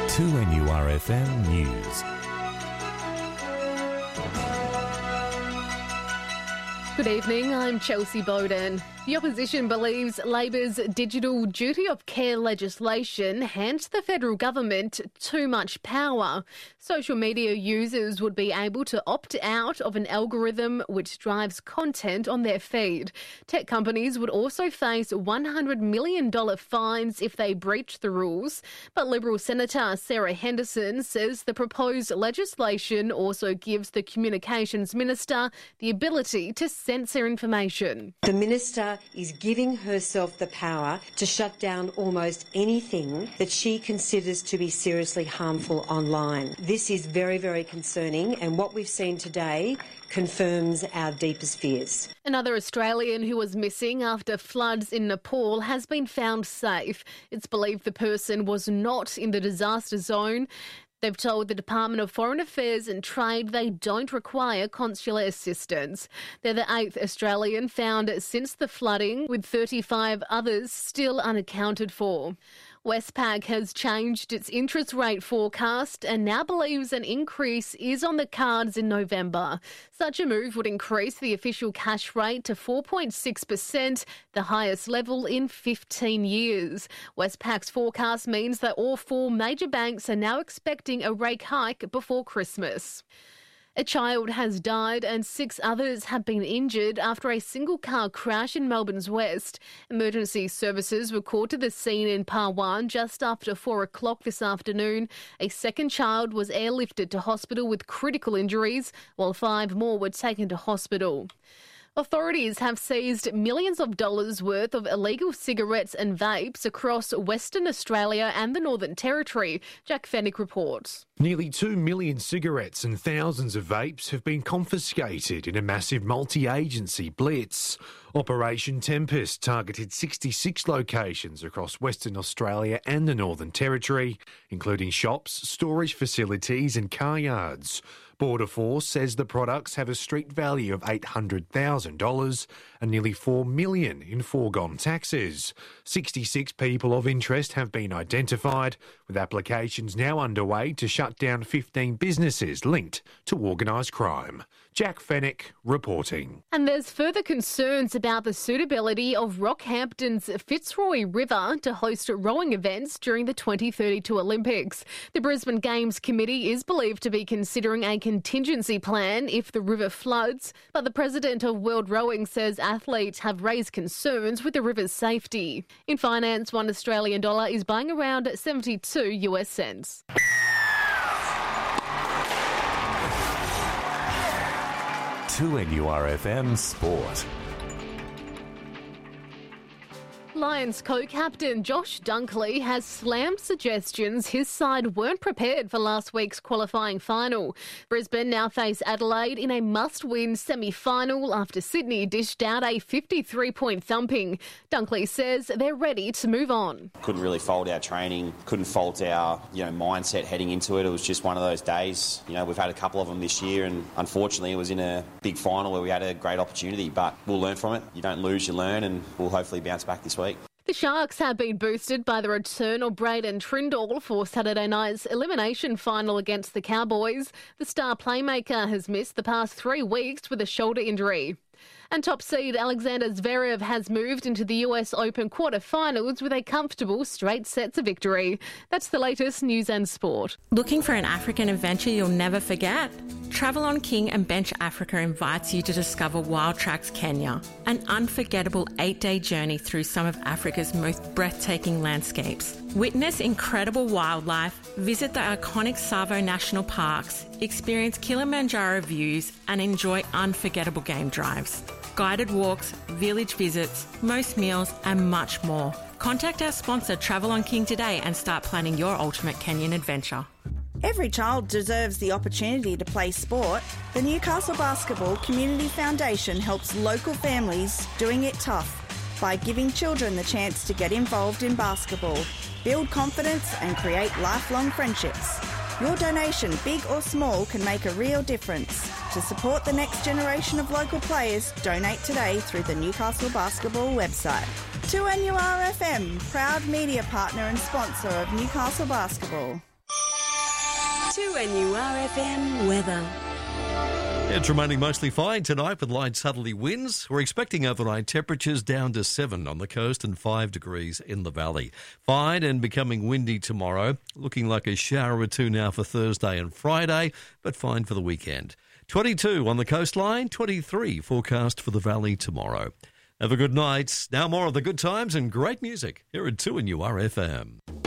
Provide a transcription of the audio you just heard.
2NURFM News. Good evening, I'm Chelsea Bowden. The opposition believes Labor's digital duty of care legislation hands the federal government too much power. Social media users would be able to opt out of an algorithm which drives content on their feed. Tech companies would also face $100 million fines if they breach the rules. But Liberal Senator Sarah Henderson says the proposed legislation also gives the Communications Minister the ability to censor information. The Minister is giving herself the power to shut down almost anything that she considers to be seriously harmful online. This is very, very concerning, and what we've seen today confirms our deepest fears. Another Australian who was missing after floods in Nepal has been found safe. It's believed the person was not in the disaster zone. They've told the Department of Foreign Affairs and Trade they don't require consular assistance. They're the 8th Australian found since the flooding, with 35 others still unaccounted for. Westpac has changed its interest rate forecast and now believes an increase is on the cards in November. Such a move would increase the official cash rate to 4.6%, the highest level in 15 years. Westpac's forecast means that all 4 major banks are now expecting a rate hike before Christmas. A child has died and 6 others have been injured after a single-car crash in Melbourne's west. Emergency services were called to the scene in Parwan just after 4 o'clock this afternoon. A second child was airlifted to hospital with critical injuries, while 5 more were taken to hospital. Authorities have seized millions of dollars worth of illegal cigarettes and vapes across Western Australia and the Northern Territory. Jack Fennick reports. Nearly 2 million cigarettes and thousands of vapes have been confiscated in a massive multi-agency blitz. Operation Tempest targeted 66 locations across Western Australia and the Northern Territory, including shops, storage facilities and car yards. Border Force says the products have a street value of $800,000 and nearly $4 million in foregone taxes. 66 people of interest have been identified, with applications now underway to shut down 15 businesses linked to organised crime. Jack Fennick reporting. And there's further concerns about the suitability of Rockhampton's Fitzroy River to host rowing events during the 2032 Olympics. The Brisbane Games Committee is believed to be considering a contingency plan if the river floods, but the president of World Rowing says athletes have raised concerns with the river's safety. In finance, $1 Australian dollar is buying around 72 US cents. To NURFM Sport. Lions co-captain Josh Dunkley has slammed suggestions his side weren't prepared for last week's qualifying final. Brisbane now face Adelaide in a must-win semi-final after Sydney dished out a 53-point thumping. Dunkley says they're ready to move on. Couldn't really fault our training, couldn't fault our mindset heading into it. It was just one of those days. We've had a couple of them this year, and unfortunately it was in a big final where we had a great opportunity, but we'll learn from it. You don't lose, you learn, and we'll hopefully bounce back this week. The Sharks have been boosted by the return of Braden Trindall for Saturday night's elimination final against the Cowboys. The star playmaker has missed the past 3 weeks with a shoulder injury. And top seed Alexander Zverev has moved into the US Open quarterfinals with a comfortable straight sets of victory. That's the latest news and sport. Looking for an African adventure you'll never forget? Travel on King and Bench Africa invites you to discover Wild Tracks Kenya, an unforgettable 8-day journey through some of Africa's most breathtaking landscapes. Witness incredible wildlife, visit the iconic Tsavo National Parks, experience Kilimanjaro views and enjoy unforgettable game drives. Guided walks, village visits, most meals and much more. Contact our sponsor Travel on King today and start planning your ultimate Kenyan adventure. Every child deserves the opportunity to play sport. The Newcastle Basketball Community Foundation helps local families doing it tough by giving children the chance to get involved in basketball, build confidence and create lifelong friendships. Your donation, big or small, can make a real difference. To support the next generation of local players, donate today through the Newcastle Basketball website. 2NURFM, proud media partner and sponsor of Newcastle Basketball. 2NURFM weather. It's remaining mostly fine tonight with light southerly winds. We're expecting overnight temperatures down to 7 on the coast and 5 degrees in the valley. Fine and becoming windy tomorrow. Looking like a shower or two now for Thursday and Friday, but fine for the weekend. 22 on the coastline, 23 forecast for the valley tomorrow. Have a good night. Now more of the good times and great music here at 2NURFM.